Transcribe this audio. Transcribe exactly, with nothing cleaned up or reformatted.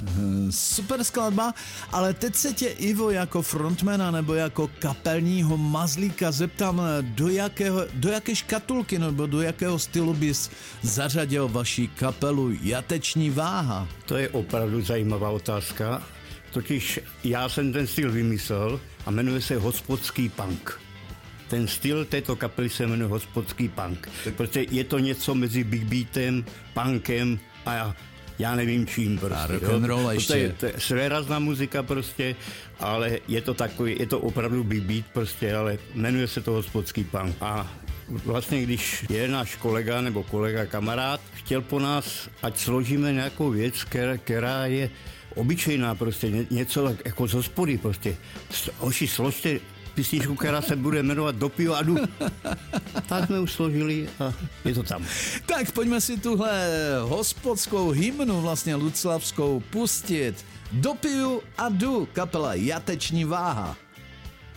Super skladba, ale teď se tě, Ivo, jako frontmana nebo jako kapelního mazlíka zeptám, do, jakého, do jaké škatulky nebo do jakého stylu bys zařadil vaši kapelu Jateční váha? To je opravdu zajímavá otázka. Totiž já jsem ten styl vymyslel a jmenuje se hospodský punk. Ten styl této kapely se jmenuje hospodský punk, protože je to něco mezi big beatem, punkem a já nevím čím prostě. A rock'n'roll ještě. To je, to je svérazná muzika prostě, ale je to takový, je to opravdu big beat prostě, ale jmenuje se to hospodský punk. A vlastně když je náš kolega nebo kolega kamarád, chtěl po nás, ať složíme nějakou věc, která, která je obyčejná prostě, něco jako z hospody prostě. Hoši, složte písničku, která se bude jmenovat Do piva a jdu. Tak jsme už složili a je to tam. Tak pojďme si tuhle hospodskou hymnu, vlastně luclavskou, pustit. Do pivu a jdu, kapela Jateční váha.